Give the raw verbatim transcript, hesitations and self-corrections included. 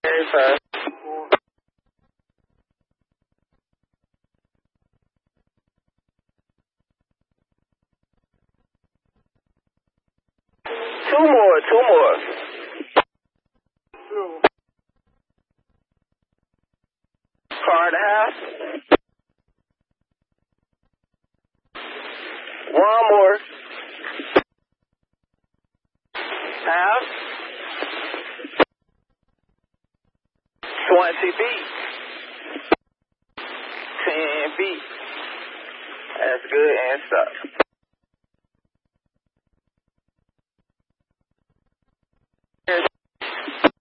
Very fast. Two more, two more. Two. Car and a half. One more. Half. Twenty feet. Ten feet. That's good and stop.